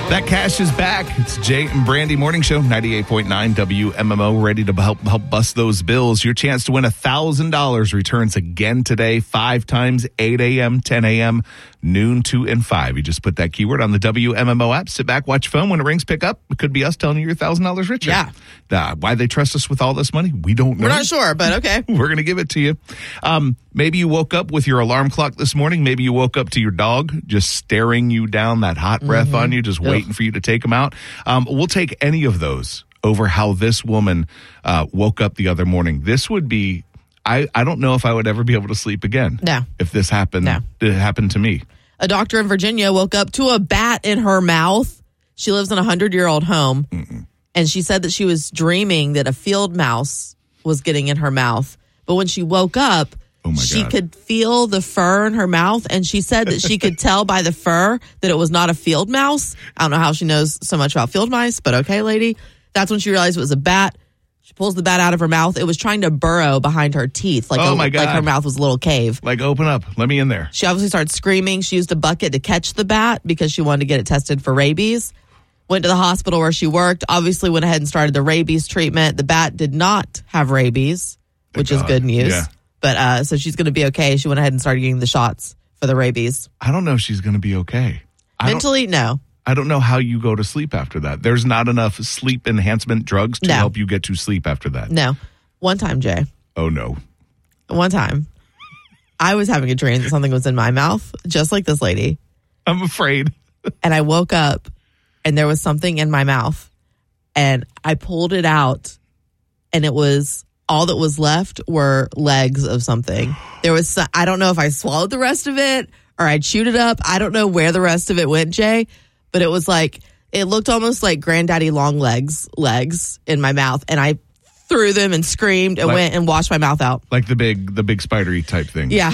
That cash is back. It's Jay and Brandy Morning Show, 98.9 WMMO, ready to help bust those bills. Your chance to win $1,000 returns again today, 5 times, 8 a.m., 10 a.m., noon, 2, and 5. You just put that keyword on the WMMO app, sit back, watch phone. When it rings, pick up. It could be us telling you you're $1,000 richer. Yeah. Why they trust us with all this money, we don't know. We're not sure, but okay. We're going to give it to you. Maybe you woke up with your alarm clock this morning. Maybe you woke up to your dog just staring you down, that hot breath on you, just waiting for you to take him out. We'll take any of those over how this woman woke up the other morning. This would be, I don't know if I would ever be able to sleep again. No. If this happened, it happened to me. A doctor in Virginia woke up to a bat in her mouth. She lives in a 100-year-old home. And she said that she was dreaming that a field mouse was getting in her mouth. But when she woke up, she could feel the fur in her mouth, and she said that she could tell by the fur that it was not a field mouse. I don't know how she knows so much about field mice, but okay, lady. That's when she realized it was a bat. She pulls the bat out of her mouth. It was trying to burrow behind her teeth, like like her mouth was a little cave. Like, open up. Let me in there. She obviously started screaming. She used a bucket to catch the bat because she wanted to get it tested for rabies. Went to the hospital where she worked. Obviously went ahead and started the rabies treatment. The bat did not have rabies, which is good news. Yeah. But so she's going to be okay. She went ahead and started getting the shots for the rabies. I don't know if she's going to be okay. Mentally, no. I don't know how you go to sleep after that. There's not enough sleep enhancement drugs to help you get to sleep after that. No. One time, Jay. Oh, no. One time, I was having a dream that something was in my mouth, just like this lady. I'm afraid. And I woke up, and there was something in my mouth. And I pulled it out, and it was... all that was left were legs of something. There was, I don't know if I swallowed the rest of it or I chewed it up. I don't know where the rest of it went, Jay, but it was like, it looked almost like Granddaddy Longlegs legs in my mouth. And I threw them and screamed and went and washed my mouth out. Like the big spidery type thing. Yeah.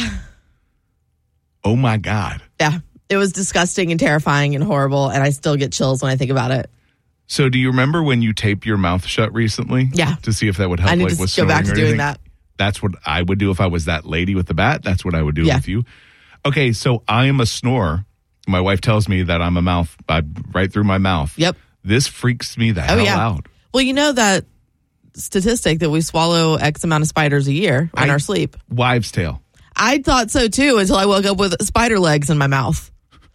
Oh my God. Yeah. It was disgusting and terrifying and horrible. And I still get chills when I think about it. So do you remember when you taped your mouth shut recently? Yeah. To see if that would help? I need to go back to doing that. That's what I would do if I was that lady with the bat. That's what I would do with you. Okay, so I am a snorer. My wife tells me that I'm a mouth, right through my mouth. Yep. This freaks me the hell out. Well, you know that statistic that we swallow X amount of spiders a year in our sleep. Wives' tale. I thought so too until I woke up with spider legs in my mouth.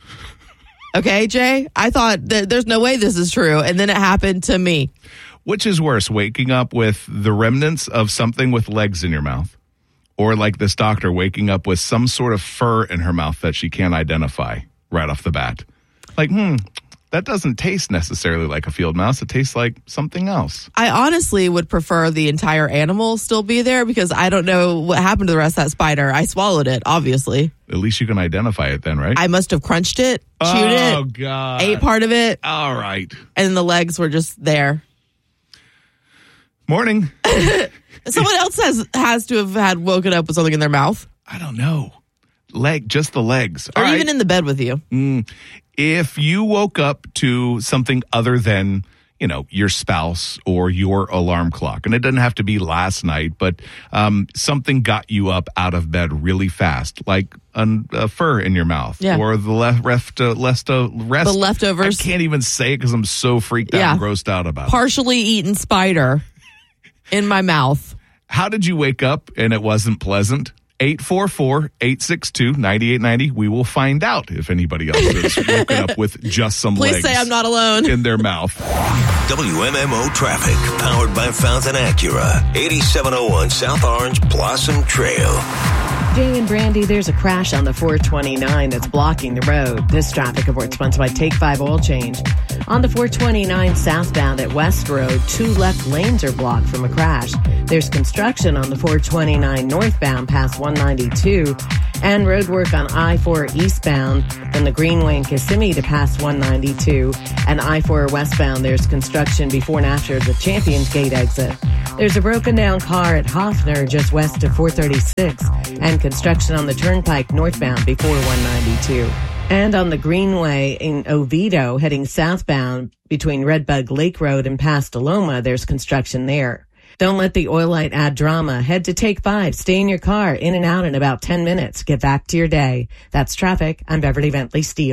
Okay, Jay? I thought that there's no way this is true, and then it happened to me. Which is worse, waking up with the remnants of something with legs in your mouth, or like this doctor waking up with some sort of fur in her mouth that she can't identify right off the bat? Like, that doesn't taste necessarily like a field mouse. It tastes like something else. I honestly would prefer the entire animal still be there because I don't know what happened to the rest of that spider. I swallowed it, obviously. At least you can identify it then, right? I must have crunched it, chewed it. Oh, God. Ate part of it. All right. And the legs were just there. Morning. Someone else has to have had woken up with something in their mouth. I don't know. Just the legs. Or even in the bed with you. If you woke up to something other than, your spouse or your alarm clock, and it doesn't have to be last night, but something got you up out of bed really fast, like a fur in your mouth or the leftovers. I can't even say it because I'm so freaked out and grossed out about it. Partially eaten spider in my mouth. How did you wake up and it wasn't pleasant? 844-862-9890. We will find out if anybody else has woken up with just some legs. Please say I'm not alone. In their mouth. WMMO traffic, powered by Fountain Acura. 8701 South Orange Blossom Trail. Jay and Brandy, there's a crash on the 429 that's blocking the road. This traffic report sponsored by Take 5 Oil Change. On the 429 southbound at West Road, 2 left lanes are blocked from a crash. There's construction on the 429 northbound past 192 and road work on I-4 eastbound from the Greenway in Kissimmee to past 192 and I-4 westbound. There's construction before and after the Champions Gate exit. There's a broken down car at Hoffner just west of 436 and construction on the Turnpike northbound before 192. And on the Greenway in Oviedo heading southbound between Redbug Lake Road and past Aloma, there's construction there. Don't let the oil light add drama. Head to Take 5. Stay in your car, in and out in about 10 minutes. Get back to your day. That's traffic. I'm Beverly Bentley Steele.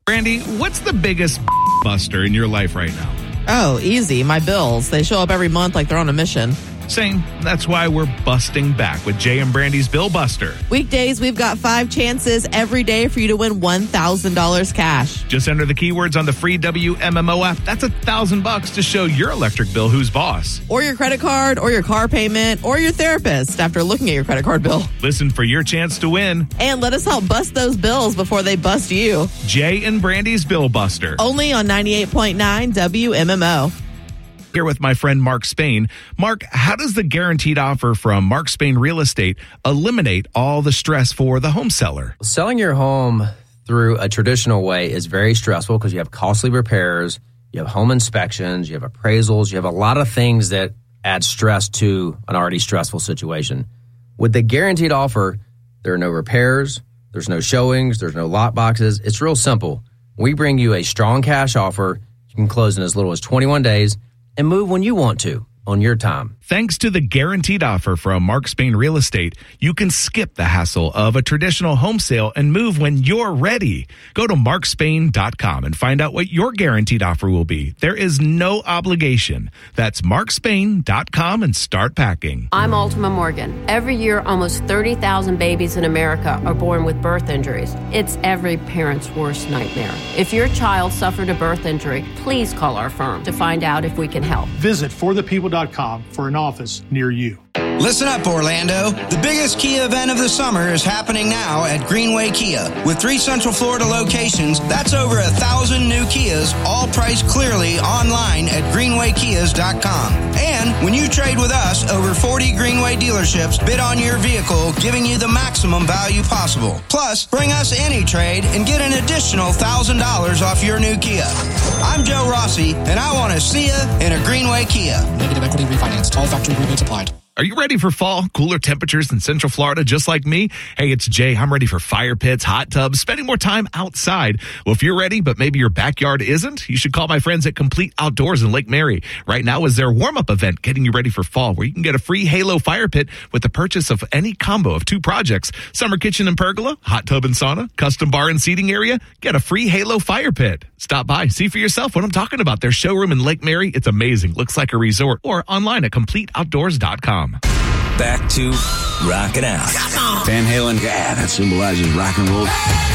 Brandy, what's the biggest buster in your life right now? Oh, easy. My bills. They show up every month like they're on a mission. Same. That's why we're busting back with Jay and Brandy's Bill Buster. Weekdays, we've got 5 chances every day for you to win $1,000 cash. Just enter the keywords on the free WMMO app. That's $1,000 to show your electric bill who's boss. Or your credit card, or your car payment, or your therapist after looking at your credit card bill. Listen for your chance to win. And let us help bust those bills before they bust you. Jay and Brandy's Bill Buster. Only on 98.9 WMMO. Here with my friend Mark Spain. Mark, how does the guaranteed offer from Mark Spain Real Estate eliminate all the stress for the home seller? Selling your home through a traditional way is very stressful because you have costly repairs, you have home inspections, you have appraisals, you have a lot of things that add stress to an already stressful situation. With the guaranteed offer, there are no repairs, there's no showings, there's no lot boxes. It's real simple. We bring you a strong cash offer. You can close in as little as 21 days. And move when you want to, on your time. Thanks to the guaranteed offer from Mark Spain Real Estate, you can skip the hassle of a traditional home sale and move when you're ready. Go to markspain.com and find out what your guaranteed offer will be. There is no obligation. That's markspain.com and start packing. I'm Ultima Morgan. Every year, almost 30,000 babies in America are born with birth injuries. It's every parent's worst nightmare. If your child suffered a birth injury, please call our firm to find out if we can help. Visit forthepeople.com for an office near you. Listen up, Orlando. The biggest Kia event of the summer is happening now at Greenway Kia. With 3 Central Florida locations, that's over 1,000 new Kias, all priced clearly online at greenwaykias.com. And when you trade with us, over 40 Greenway dealerships bid on your vehicle, giving you the maximum value possible. Plus, bring us any trade and get an additional $1,000 off your new Kia. I'm Joe Rossi, and I want to see you in a Greenway Kia. Negative equity refinance. All factory rebates applied. Are you ready for fall? Cooler temperatures in Central Florida, just like me? Hey, it's Jay. I'm ready for fire pits, hot tubs, spending more time outside. Well, if you're ready, but maybe your backyard isn't, you should call my friends at Complete Outdoors in Lake Mary. Right now is their warm-up event, getting you ready for fall, where you can get a free Halo fire pit with the purchase of any combo of 2 projects. Summer kitchen and pergola, hot tub and sauna, custom bar and seating area. Get a free Halo fire pit. Stop by, see for yourself what I'm talking about. Their showroom in Lake Mary, it's amazing. Looks like a resort. Or online at CompleteOutdoors.com. Back to Rockin' Out. Van Halen, yeah, that symbolizes rock and roll.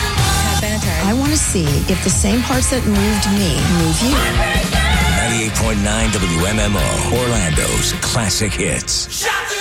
I want to see if the same parts that moved me move you. 98.9 WMMO, Orlando's classic hits.